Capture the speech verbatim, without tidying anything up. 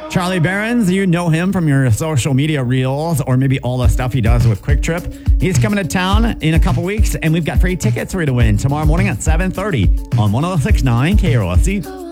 Charlie Barons, you know him from your social media reels or maybe all the stuff he does with Quick Trip. He's coming to town in a couple weeks, and we've got free tickets for you to win tomorrow morning at seven thirty on one oh six point nine K R O S C.